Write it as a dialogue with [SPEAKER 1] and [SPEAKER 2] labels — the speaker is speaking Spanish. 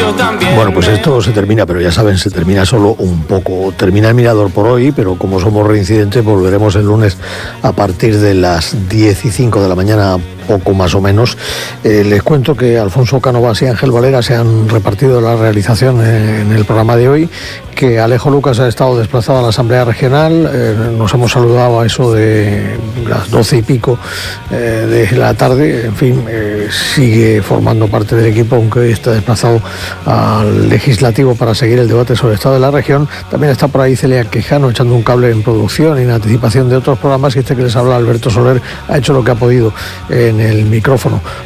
[SPEAKER 1] Bueno, pues esto se termina, pero ya saben, se termina solo un poco. Termina el Mirador por hoy, pero como somos reincidentes, volveremos el lunes a partir de las 10:05 de la mañana, poco más o menos. Les cuento que Alfonso Cánovas y Ángel Valera se han repartido la realización en el programa de hoy, que Alejo Lucas ha estado desplazado a la Asamblea Regional. Nos hemos saludado a eso de las 12 y pico de la tarde. En fin, sigue formando parte del equipo, aunque hoy está desplazado al Legislativo para seguir el debate sobre el estado de la región. También está por ahí Celia Quijano echando un cable en producción y en anticipación de otros programas, y este que les habla, Alberto Soler, ha hecho lo que ha podido en el micrófono.